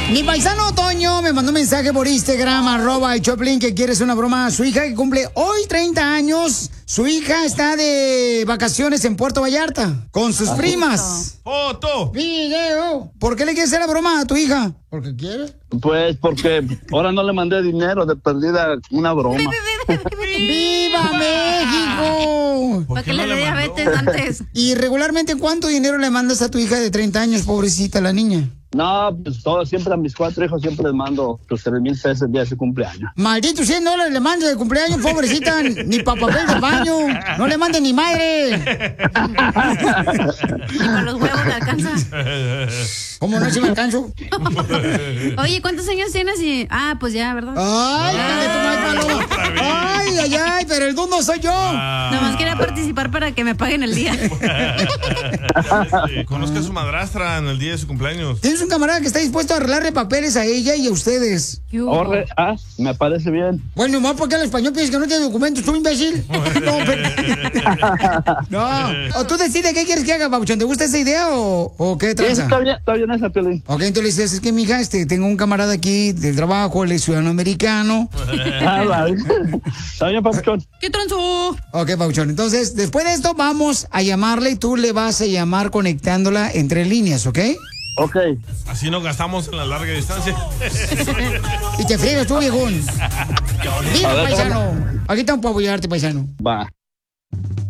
Mi paisano Toño me mandó un mensaje por Instagram, @el Choplin, que quiere hacer una broma a su hija que cumple hoy 30 años. Su hija está de vacaciones en Puerto Vallarta con sus primas. ¡Foto! ¡Video! ¿Por qué le quieres hacer la broma a tu hija? ¿Porque quiere? Pues porque ahora no le mandé dinero, de perdida una broma. ¡Viva México! Para que le dé diabetes antes. ¿Y regularmente cuánto dinero le mandas a tu hija de 30 años, pobrecita la niña? No, pues siempre a mis 4 hijos siempre les mando tus 3,000 pesos el día de su cumpleaños. Maldito $100 le mandas de cumpleaños, pobrecita. Ni pa' papel de baño. No le mande ni madre. Y con los huevos le alcanza. ¿Cómo no, si me alcanzo? Oye, ¿cuántos años tienes? Pues ya, ¿verdad? ¡Ay, de tu madre, Paloma! ¡Ay, pero el dundo soy yo! Nomás quería participar para que me paguen el día. Conozca a su madrastra en el día de su cumpleaños. Tienes un camarada que está dispuesto a arreglarle papeles a ella y a ustedes. Me parece bien. Bueno, más porque el español piensas que no tiene documentos, tú imbécil. No. O tú decides qué quieres que haga, Pabuchón. ¿Te gusta esa idea o qué tranza? Está bien esa, Piolín. Ok, entonces le dices, es que mija, tengo un camarada aquí del trabajo, él es ciudadano americano. Vale. Está bien, Pabuchón. ¿Qué tranzó? Ok, Pabuchón. Entonces, después de esto, vamos a llamarle y tú le vas a llamar conectándola entre líneas, ¿ok? Ok. Así no gastamos en la larga distancia. Y te friegas tú, viejón. Viva, paisano. Aquí estamos para apoyarte, paisano. Va.